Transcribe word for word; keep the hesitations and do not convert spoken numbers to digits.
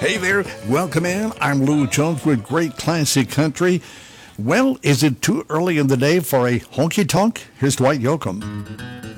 Hey there, welcome in. I'm Lou Jones with Great Classic Country. Well, is it too early in the day for a honky tonk? Here's Dwight Yoakam.